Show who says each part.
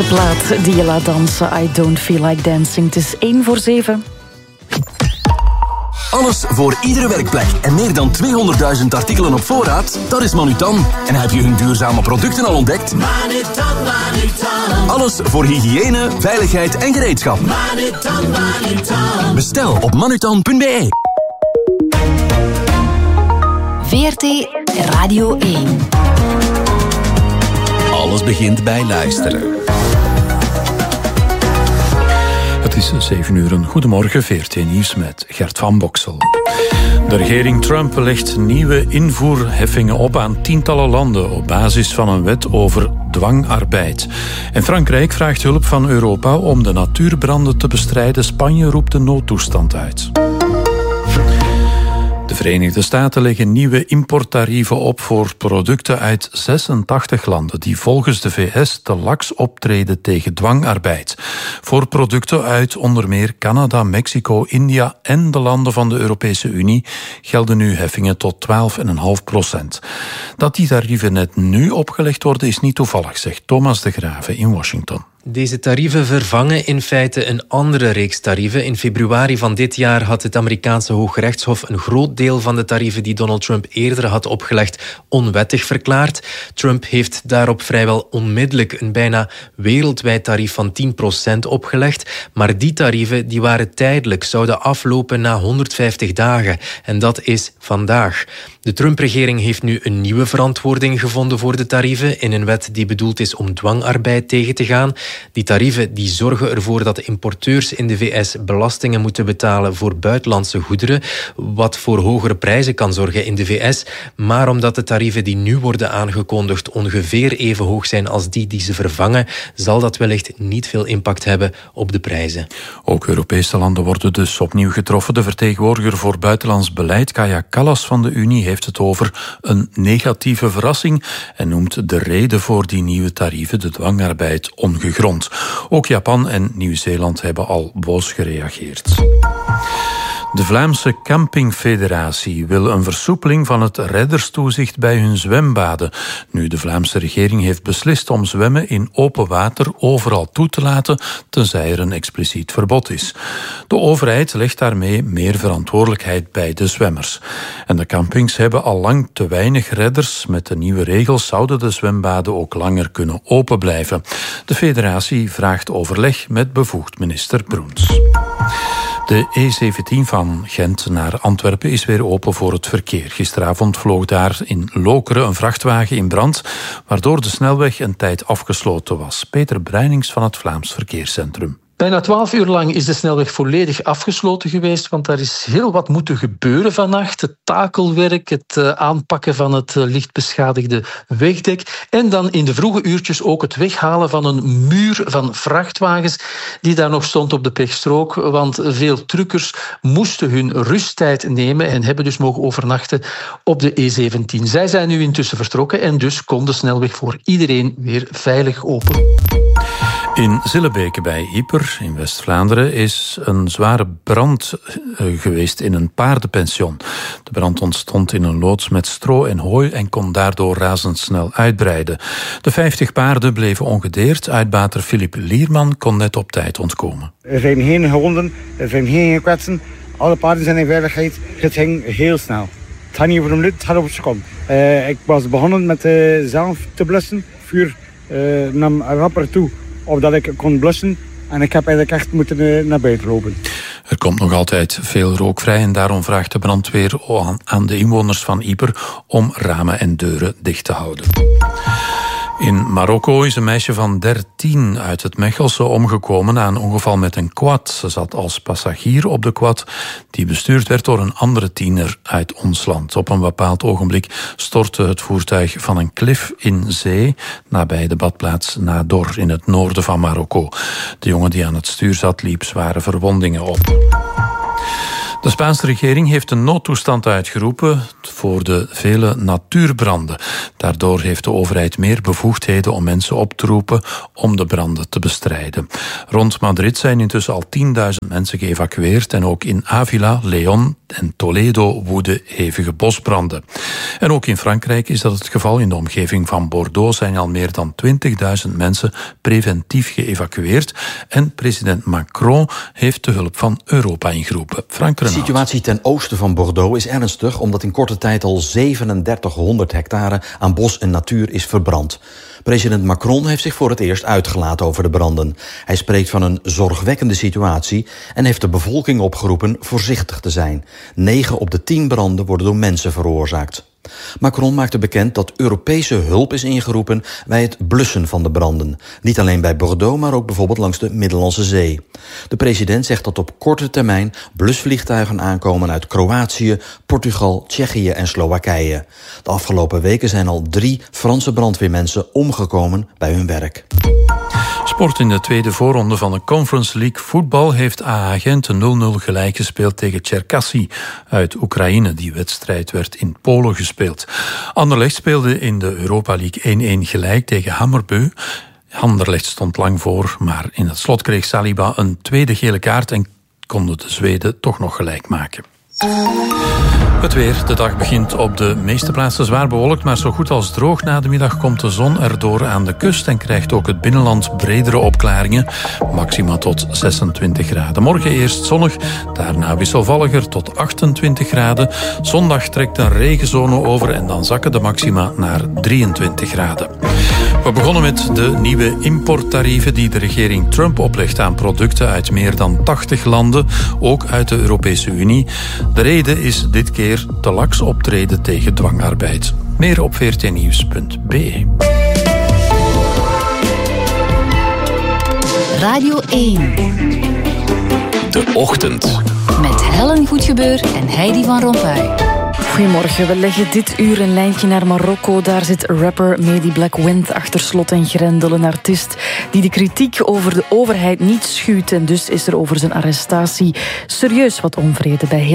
Speaker 1: De plaat die je laat dansen, I Don't Feel Like Dancing. Het is 7:01.
Speaker 2: Alles voor iedere werkplek en meer dan 200.000 artikelen op voorraad, dat is Manutan. En heb je hun duurzame producten al ontdekt? Manutan. Alles voor hygiëne, veiligheid en gereedschap. Manutan. Bestel op manutan.be.
Speaker 3: VRT Radio 1.
Speaker 2: Alles begint bij luisteren.
Speaker 4: Het is 7:00. Goedemorgen, VRT Nieuws met Gert van Boksel. De regering Trump legt nieuwe invoerheffingen op aan tientallen landen op basis van een wet over dwangarbeid. En Frankrijk vraagt hulp van Europa om de natuurbranden te bestrijden. Spanje roept de noodtoestand uit. De Verenigde Staten leggen nieuwe importtarieven op voor producten uit 86 landen die volgens de VS te laks optreden tegen dwangarbeid. Voor producten uit onder meer Canada, Mexico, India en de landen van de Europese Unie gelden nu heffingen tot 12,5%. Dat die tarieven net nu opgelegd worden is niet toevallig, zegt Thomas de Grave in Washington.
Speaker 5: Deze tarieven vervangen in feite een andere reeks tarieven. In februari van dit jaar had het Amerikaanse Hooggerechtshof een groot deel van de tarieven die Donald Trump eerder had opgelegd onwettig verklaard. Trump heeft daarop vrijwel onmiddellijk een bijna wereldwijd tarief van 10% opgelegd. Maar die tarieven die waren tijdelijk, zouden aflopen na 150 dagen. En dat is vandaag. De Trump-regering heeft nu een nieuwe verantwoording gevonden voor de tarieven in een wet die bedoeld is om dwangarbeid tegen te gaan. Die tarieven die zorgen ervoor dat de importeurs in de VS belastingen moeten betalen voor buitenlandse goederen, wat voor hogere prijzen kan zorgen in de VS. Maar omdat de tarieven die nu worden aangekondigd ongeveer even hoog zijn als die ze vervangen, zal dat wellicht niet veel impact hebben op de prijzen.
Speaker 4: Ook Europese landen worden dus opnieuw getroffen. De vertegenwoordiger voor buitenlands beleid, Kaja Kallas van de Unie, heeft het over een negatieve verrassing en noemt de reden voor die nieuwe tarieven, de dwangarbeid, ongegrond. Ook Japan en Nieuw-Zeeland hebben al boos gereageerd. De Vlaamse Campingfederatie wil een versoepeling van het redderstoezicht bij hun zwembaden. Nu de Vlaamse regering heeft beslist om zwemmen in open water overal toe te laten, tenzij er een expliciet verbod is. De overheid legt daarmee meer verantwoordelijkheid bij de zwemmers. En de campings hebben al lang te weinig redders. Met de nieuwe regels zouden de zwembaden ook langer kunnen open blijven. De federatie vraagt overleg met bevoegd minister Broens. De E17 van Gent naar Antwerpen is weer open voor het verkeer. Gisteravond vloog daar in Lokeren een vrachtwagen in brand, waardoor de snelweg een tijd afgesloten was. Peter Breinings van het Vlaams Verkeerscentrum.
Speaker 6: Bijna 12 uur lang is de snelweg volledig afgesloten geweest, want daar is heel wat moeten gebeuren vannacht. Het takelwerk, het aanpakken van het licht beschadigde wegdek en dan in de vroege uurtjes ook het weghalen van een muur van vrachtwagens die daar nog stond op de pechstrook, want veel truckers moesten hun rusttijd nemen en hebben dus mogen overnachten op de E17. Zij zijn nu intussen vertrokken en dus kon de snelweg voor iedereen weer veilig open.
Speaker 4: In Zillebeke bij Ieper in West-Vlaanderen is een zware brand geweest in een paardenpension. De brand ontstond in een loods met stro en hooi en kon daardoor razendsnel uitbreiden. De 50 paarden bleven ongedeerd. Uitbater Filip Lierman kon net op tijd ontkomen.
Speaker 7: Er zijn geen gewonden, er zijn geen gekwetsten. Alle paarden zijn in veiligheid. Het ging heel snel. Het gaat niet over een minuut, het gaat over een seconde. Ik was begonnen met zelf te blussen. Vuur nam rapper toe, opdat ik kon blussen. En ik heb eigenlijk echt moeten naar buiten lopen.
Speaker 4: Er komt nog altijd veel rook vrij en daarom vraagt de brandweer aan de inwoners van Ieper om ramen en deuren dicht te houden. In Marokko is een meisje van 13 uit het Mechelse omgekomen na een ongeval met een quad. Ze zat als passagier op de quad die bestuurd werd door een andere tiener uit ons land. Op een bepaald ogenblik stortte het voertuig van een klif in zee nabij de badplaats Nador in het noorden van Marokko. De jongen die aan het stuur zat liep zware verwondingen op. De Spaanse regering heeft een noodtoestand uitgeroepen voor de vele natuurbranden. Daardoor heeft de overheid meer bevoegdheden om mensen op te roepen om de branden te bestrijden. Rond Madrid zijn intussen al 10.000 mensen geëvacueerd en ook in Ávila, León en Toledo woeden hevige bosbranden. En ook in Frankrijk is dat het geval. In de omgeving van Bordeaux zijn al meer dan 20.000 mensen preventief geëvacueerd en president Macron heeft de hulp van Europa ingeroepen. Frank Renaud.
Speaker 8: De situatie ten oosten van Bordeaux is ernstig omdat in korte tijd al 3700 hectare aan bos en natuur is verbrand. President Macron heeft zich voor het eerst uitgelaten over de branden. Hij spreekt van een zorgwekkende situatie en heeft de bevolking opgeroepen voorzichtig te zijn. 9 op de 10 branden worden door mensen veroorzaakt. Macron maakte bekend dat Europese hulp is ingeroepen bij het blussen van de branden. Niet alleen bij Bordeaux, maar ook bijvoorbeeld langs de Middellandse Zee. De president zegt dat op korte termijn blusvliegtuigen aankomen uit Kroatië, Portugal, Tsjechië en Slowakije. De afgelopen weken zijn al 3 Franse brandweermensen omgekomen bij hun werk.
Speaker 4: Sport in de tweede voorronde van de Conference League voetbal heeft AA Gent 0-0 gelijk gespeeld tegen Cherkasy uit Oekraïne. Die wedstrijd werd in Polen gespeeld. Anderlecht speelde in de Europa League 1-1 gelijk tegen Hammarby. Anderlecht stond lang voor, maar in het slot kreeg Saliba een tweede gele kaart en konden de Zweden toch nog gelijk maken. Het weer. De dag begint op de meeste plaatsen zwaar bewolkt, maar zo goed als droog. Na de middag komt de zon erdoor aan de kust en krijgt ook het binnenland bredere opklaringen. Maxima tot 26 graden. Morgen eerst zonnig, daarna wisselvalliger tot 28 graden. Zondag trekt een regenzone over en dan zakken de maxima naar 23 graden. We begonnen met de nieuwe importtarieven die de regering Trump oplegt aan producten uit meer dan 80 landen, ook uit de Europese Unie. De reden is dit keer te laks optreden tegen dwangarbeid. Meer op vrtnieuws.be.
Speaker 3: Radio 1.
Speaker 2: De Ochtend.
Speaker 3: Met Helen Goedgebeur en Heidi van Rompuy.
Speaker 1: Goedemorgen, we leggen dit uur een lijntje naar Marokko. Daar zit rapper Mady Black Wind achter slot en grendel. Een artiest die de kritiek over de overheid niet schuwt. En dus is er over zijn arrestatie serieus wat onvrede bij heel